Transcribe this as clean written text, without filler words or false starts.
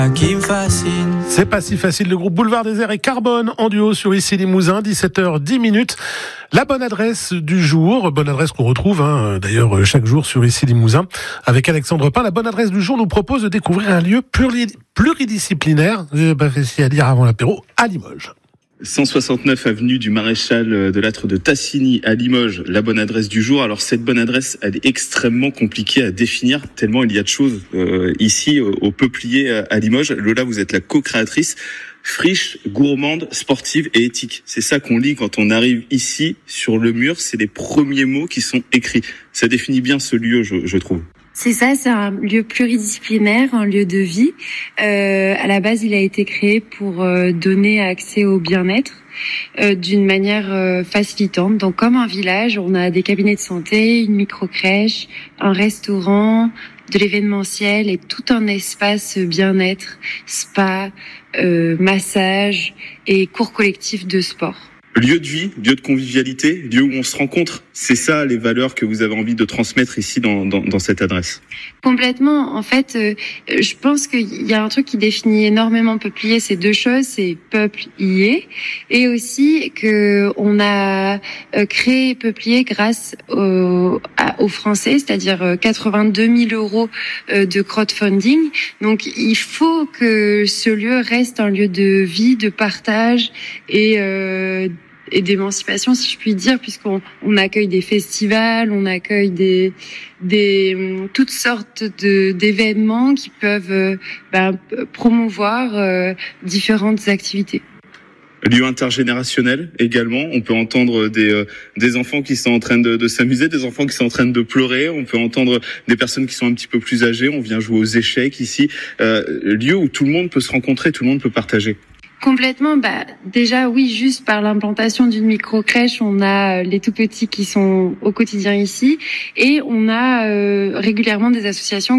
Qui me fascine. C'est pas si facile. Le groupe Boulevard Désert et Carbone en duo sur Ici Limousin, 17h10. La bonne adresse du jour, bonne adresse qu'on retrouve d'ailleurs chaque jour sur Ici Limousin avec Alexandre Pain. La bonne adresse du jour nous propose de découvrir un lieu pluridisciplinaire, j'ai pas fait à dire avant l'apéro, à Limoges. 169 avenue du Maréchal de Lattre de Tassigny à Limoges, la bonne adresse du jour. Alors cette bonne adresse, elle est extrêmement compliquée à définir tellement il y a de choses ici au Peuplier à Limoges. Lola, vous êtes la co-créatrice. Friche, gourmande, sportive et éthique. C'est ça qu'on lit quand on arrive ici sur le mur. C'est les premiers mots qui sont écrits. Ça définit bien ce lieu, je trouve. C'est ça, c'est un lieu pluridisciplinaire, un lieu de vie. À la base, il a été créé pour donner accès au bien-être d'une manière facilitante. Donc, comme un village, on a des cabinets de santé, une micro-crèche, un restaurant, de l'événementiel et tout un espace bien-être, spa, massage et cours collectifs de sport. Lieu de vie, lieu de convivialité, lieu où on se rencontre. C'est ça les valeurs que vous avez envie de transmettre ici dans cette adresse. Complètement. En fait, je pense qu'il y a un truc qui définit énormément Peuplier, c'est deux choses, c'est peuplier et aussi que on a créé Peuplier grâce aux Français, c'est-à-dire 82 000 euros de crowdfunding. Donc, il faut que ce lieu reste un lieu de vie, de partage et d'émancipation, si je puis dire, puisqu'on accueille des festivals, on accueille toutes sortes d'événements qui peuvent promouvoir différentes activités. Lieu intergénérationnel également. On peut entendre des enfants qui sont en train de s'amuser, des enfants qui sont en train de pleurer. On peut entendre des personnes qui sont un petit peu plus âgées. On vient jouer aux échecs ici. Lieu où tout le monde peut se rencontrer, tout le monde peut partager. Complètement. Déjà, oui, juste par l'implantation d'une micro-crèche, on a les tout petits qui sont au quotidien ici et on a régulièrement des associations